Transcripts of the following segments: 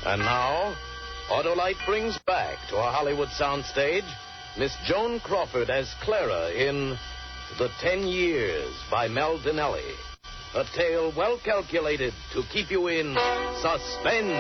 And now, Autolite brings back to our Hollywood soundstage Miss Joan Crawford as Clara in The 10 Years by Mel Dinelli. A tale well calculated to keep you in suspense.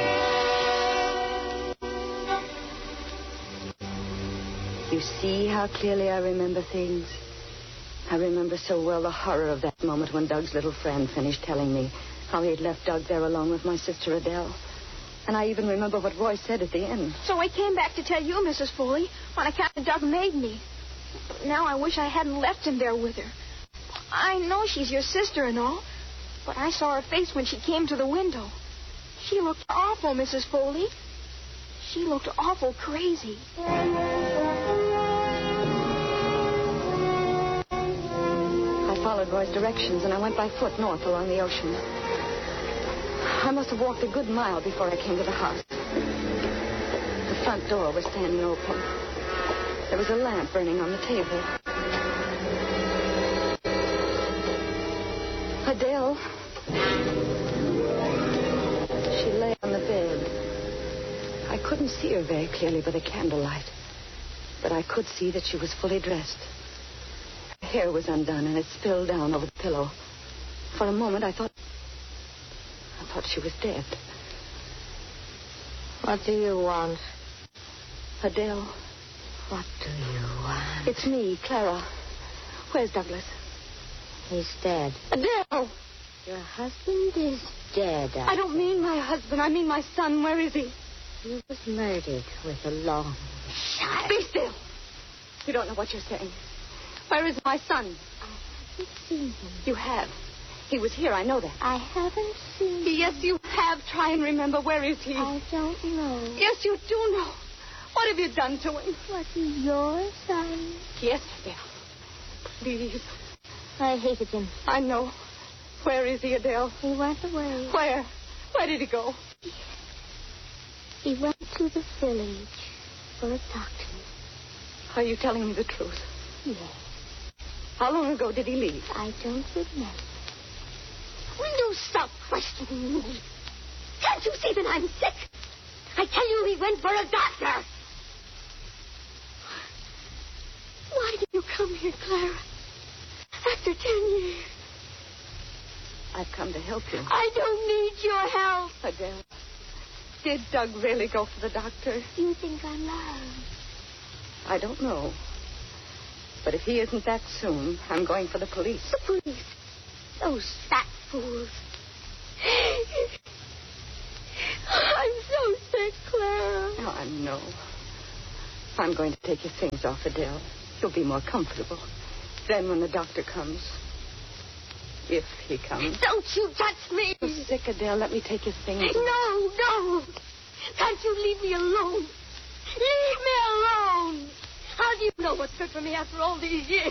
You see how clearly I remember things? I remember so well the horror of that moment when Doug's little friend finished telling me how he had left Doug there along with my sister Adele. And I even remember what Roy said at the end. So I came back to tell you, Mrs. Foley, on account of Doug made me. Now I wish I hadn't left him there with her. I know she's your sister and all, but I saw her face when she came to the window. She looked awful, Mrs. Foley. She looked awful crazy. I followed Roy's directions, and I went by foot north along the ocean. I must have walked a good mile before I came to the house. The front door was standing open. There was a lamp burning on the table. Adele. She lay on the bed. I couldn't see her very clearly by the candlelight, but I could see that she was fully dressed. Her hair was undone, and it spilled down over the pillow. For a moment, I thought she was dead. What do you want? Adele. What do you want? It's me, Clara. Where's Douglas? He's dead. Adele! Your husband is dead. I don't mean my husband. I mean my son. Where is he? He was murdered with a long shot. Be still. You don't know what you're saying. Where is my son? I haven't seen him. You have. He was here. I know that. I haven't seen him. Yes, you have. Try and remember. Where is he? I don't know. Yes, you do know. What have you done to him? Was he your son? Yes, Adele. Please. I hated him. I know. Where is he, Adele? He went away. Where? Where did he go? He went to the village for a doctor. Are you telling me the truth? Yes. How long ago did he leave? I don't remember. Will you stop questioning me? Can't you see that I'm sick? I tell you he went for a doctor. Why did you come here, Clara? After 10 years. I've come to help you. I don't need your help. Adele, did Doug really go for the doctor? You think I'm lying? I don't know. But if he isn't back soon, I'm going for the police. The police? Those fat fools. I'm so sick, Clara. Oh, I know. I'm going to take your things off, Adele. You'll be more comfortable. Then when the doctor comes, if he comes. Don't you touch me. You're sick, Adele. Let me take your things. No. Can't you leave me alone? Leave me alone. How do you know what's good for me after all these years?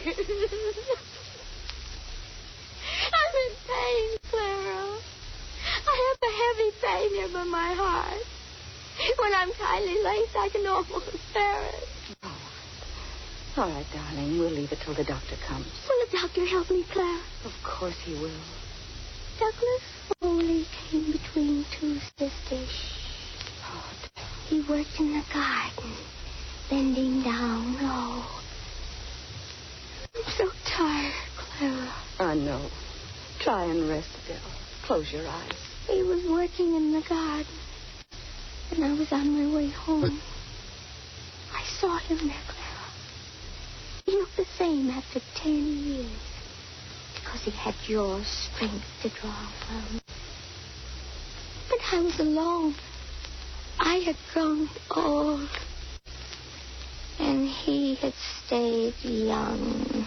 I'm in pain, Clara. I have a heavy pain here by my heart. When I'm tightly laced, I can almost bear it. All right, darling. We'll leave it till the doctor comes. Will the doctor help me, Clara? Of course he will. Douglas Foley came between two sisters. Oh, He worked in the garden, bending down low. I'm so tired, Clara. I know. Try and rest, Adele. Close your eyes. He was working in the garden, and I was on my way home. I saw him there, Clara. He looked the same after 10 years, because he had your strength to draw from. But I was alone. I had grown old, and he had stayed young.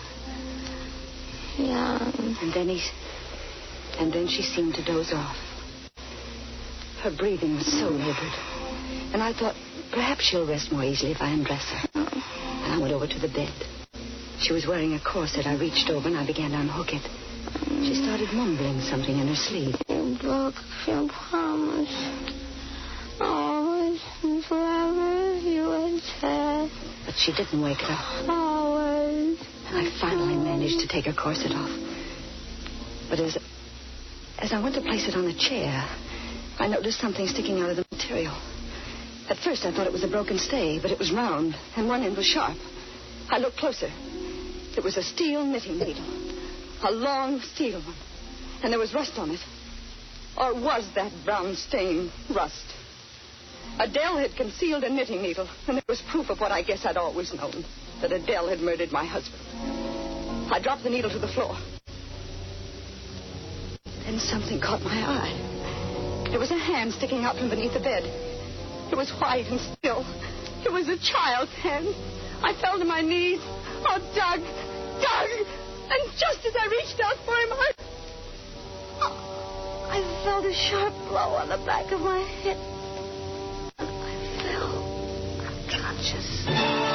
And then she seemed to doze off. Her breathing was so labored. And I thought, perhaps she'll rest more easily if I undress her. And I went over to the bed. She was wearing a corset. I reached over and I began to unhook it. She started mumbling something in her sleeve. You broke your promise. Always and forever you had said. But she didn't wake up. Always. I finally managed to take her corset off. But as I went to place it on the chair, I noticed something sticking out of the material. At first I thought it was a broken stay, but it was round, and one end was sharp. I looked closer. It was a steel knitting needle. A long steel one. And there was rust on it. Or was that brown stain rust? Adele had concealed a knitting needle, and there was proof of what I guess I'd always known, that Adele had murdered my husband. I dropped the needle to the floor. Then something caught my eye. There was a hand sticking out from beneath the bed. It was white and still. It was a child's hand. I fell to my knees. Oh, Doug! Doug! And just as I reached out for him, I felt a sharp blow on the back of my head. And I fell unconscious.